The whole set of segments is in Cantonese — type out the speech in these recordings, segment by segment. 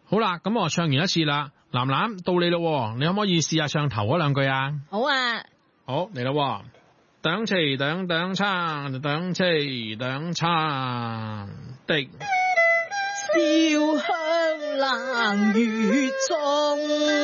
好啦，咁我唱完一次啦，藍藍到你咯，你可唔可以試下唱頭嗰兩句啊？ 好啊， 好嚟咯，等齊等等餐，等齊等餐的燒香冷月中，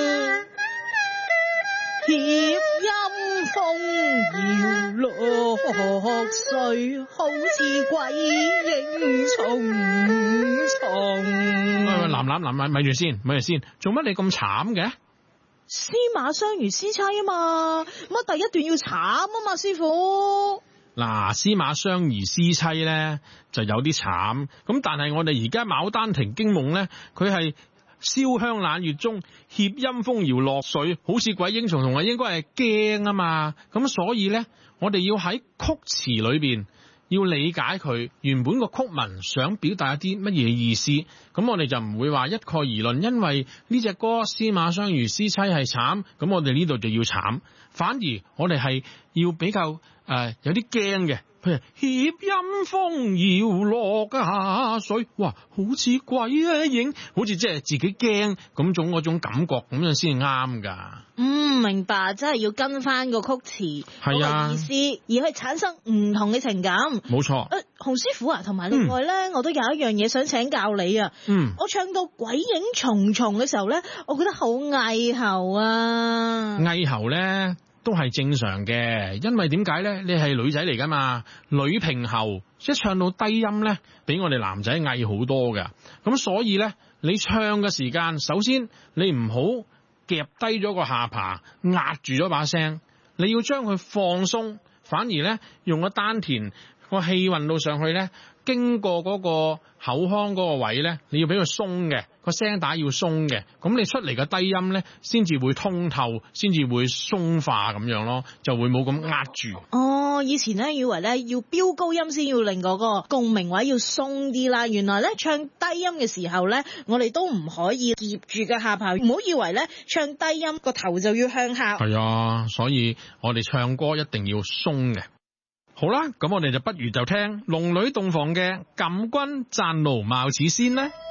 協陰風搖落水，好似鬼影重重。 喂，藍，咪住先，做乜你咁慘嘅？ 司馬相如司妻啊嘛，乜第一段要慘啊嘛，師傅。 嗱，司馬相如司妻咧就有啲慘，咁但係我哋而家牡丹亭驚夢咧，佢係燒香冷月中，協陰風搖落水，好似鬼影重重啊，應該係驚啊嘛，咁所以咧，我哋要喺曲詞裏邊要理解佢原本個曲文想表達一啲乜嘢意思，咁我哋就唔會話一概而論，因為呢隻歌司馬相如司妻係慘，咁我哋呢度就要慘，反而我哋係要比較有啲驚嘅，譬如協陰風搖落下水，哇，好似鬼影，好似即係自己驚咁種嗰種感覺，咁樣先啱噶。 明白，真係要跟翻個曲詞嗰個意思，而去產生唔同嘅情感。 冇錯。 洪師傅啊，同埋另外咧，我都有一樣嘢想請教你啊。我唱到鬼影重重嘅時候咧，我覺得好翳喉啊。 翳喉咧都係正常嘅，因為點解咧？你係女仔嚟噶嘛，女平喉一唱到低音咧，比我哋男仔翳好多噶。咁所以咧，你唱嘅時間，首先你唔好夾低咗個下巴，壓住咗把聲，你要將佢放鬆，反而咧用個丹田個氣運到上去咧，經過嗰個口腔嗰個位咧，你要俾佢鬆嘅，個聲帶要鬆嘅，咁你出嚟嘅低音咧，先至會通透，先至會鬆化咁樣咯，就會冇咁壓住。 以前咧以為咧要飆高音先要令嗰個共鳴位要鬆啲啦，原來咧唱低音嘅時候咧，我哋都唔可以夾住個下巴，唔好以為咧唱低音個頭就要向下。 係啊，所以我哋唱歌一定要鬆嘅。好啦，咁我哋就不如就聽龍女洞房嘅《感君贊奴貌似仙》呢。